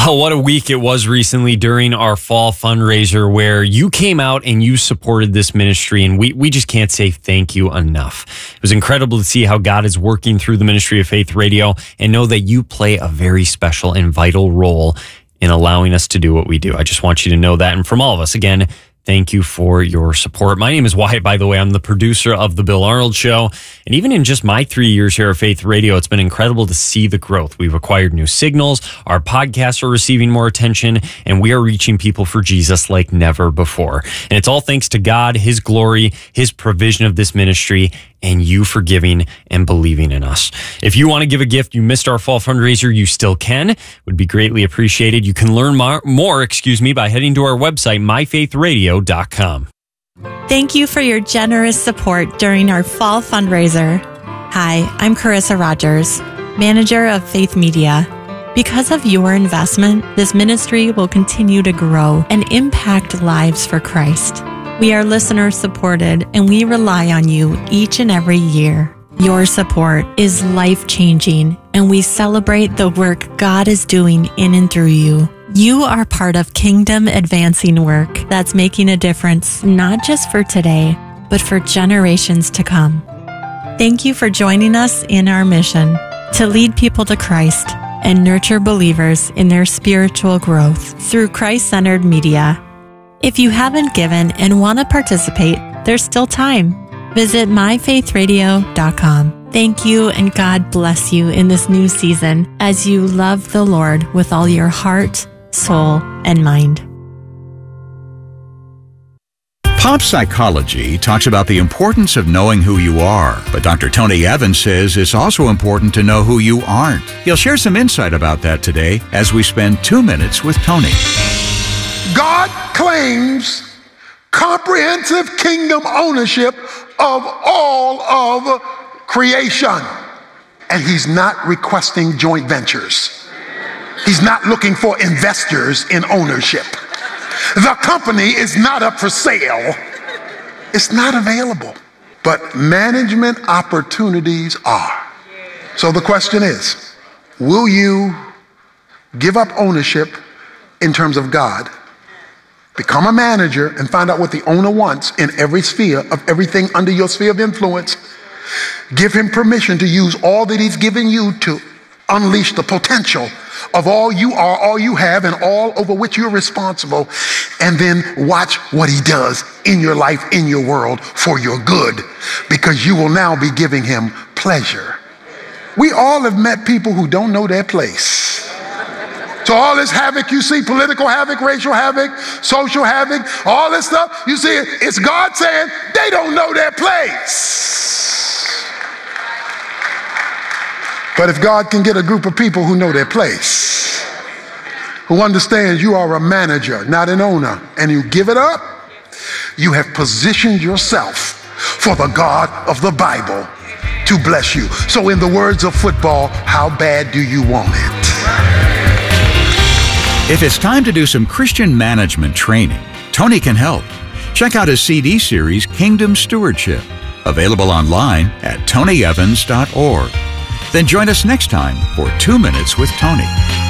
Well, what a week it was recently during our fall fundraiser where you came out and you supported this ministry, and we just can't say thank you enough. It was incredible to see how God is working through the Ministry of Faith Radio and know that you play a very special and vital role in allowing us to do what we do. I just want you to know that. And from all of us, again, thank you for your support. My name is Wyatt, by the way. I'm the producer of The Bill Arnold Show. And even in just my 3 years here at Faith Radio, it's been incredible to see the growth. We've acquired new signals. Our podcasts are receiving more attention, and we are reaching people for Jesus like never before. And it's all thanks to God, His glory, His provision of this ministry, and you for giving and believing in us. If you want to give a gift, you missed our fall fundraiser, you still can. Would be greatly appreciated. You can learn more by heading to our website, myfaithradio.com. Thank you for your generous support during our fall fundraiser. Hi, I'm Carissa Rogers, manager of Faith Media. Because of your investment, this ministry will continue to grow and impact lives for Christ. We are listener supported, and we rely on you each and every year. Your support is life-changing, and we celebrate the work God is doing in and through you. You are part of kingdom-advancing work that's making a difference not just for today, but for generations to come. Thank you for joining us in our mission to lead people to Christ and nurture believers in their spiritual growth through Christ-centered media. If you haven't given and want to participate, there's still time. Visit myfaithradio.com. Thank you, and God bless you in this new season as you love the Lord with all your heart, soul, and mind. Pop psychology talks about the importance of knowing who you are, but Dr. Tony Evans says it's also important to know who you aren't. He'll share some insight about that today as we spend 2 minutes with Tony. God claims comprehensive kingdom ownership of all of creation. And He's not requesting joint ventures. He's not looking for investors in ownership. The company is not up for sale. It's not available. But management opportunities are. So the question is, will you give up ownership in terms of God? Become a manager and find out what the owner wants in every sphere of everything under your sphere of influence. Give Him permission to use all that He's given you to unleash the potential of all you are, all you have, and all over which you're responsible. And then watch what He does in your life, in your world, for your good, because you will now be giving Him pleasure. We all have met people who don't know their place. So all this havoc you see, political havoc, racial havoc, social havoc, all this stuff, you see, it's God saying they don't know their place. But if God can get a group of people who know their place, who understands you are a manager, not an owner, and you give it up, you have positioned yourself for the God of the Bible to bless you. So in the words of football, how bad do you want it? If it's time to do some Christian management training, Tony can help. Check out his CD series, Kingdom Stewardship, available online at tonyevans.org. Then join us next time for 2 Minutes with Tony.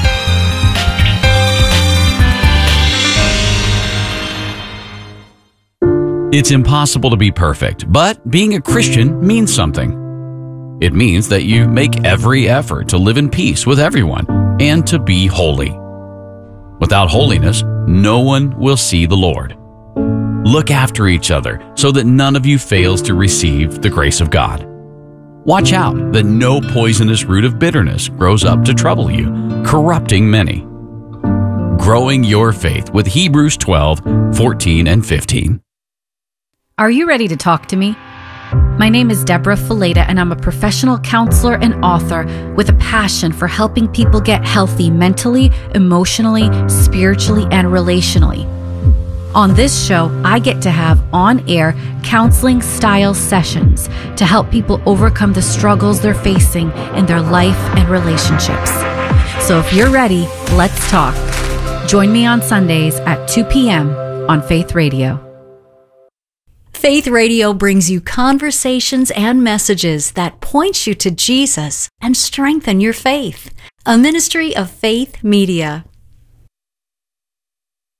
It's impossible to be perfect, but being a Christian means something. It means that you make every effort to live in peace with everyone and to be holy. Without holiness, no one will see the Lord. Look after each other so that none of you fails to receive the grace of God. Watch out that no poisonous root of bitterness grows up to trouble you, corrupting many. Growing your faith with Hebrews 12:14 and 15. Are you ready to talk to me? My name is Deborah Fileta, and I'm a professional counselor and author with a passion for helping people get healthy mentally, emotionally, spiritually, and relationally. On this show, I get to have on-air counseling-style sessions to help people overcome the struggles they're facing in their life and relationships. So if you're ready, let's talk. Join me on Sundays at 2 p.m. on Faith Radio. Faith Radio brings you conversations and messages that point you to Jesus and strengthen your faith. A ministry of Faith Media.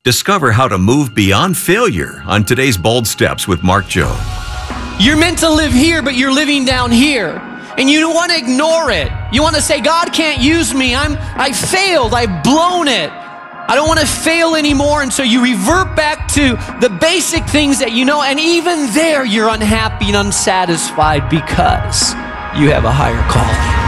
Discover how to move beyond failure on today's Bold Steps with Mark Jobe. You're meant to live here, but you're living down here. And you don't want to ignore it. You want to say, God can't use me. I failed. I've blown it. I don't want to fail anymore. And so you revert back to the basic things that you know. And even there, you're unhappy and unsatisfied because you have a higher calling.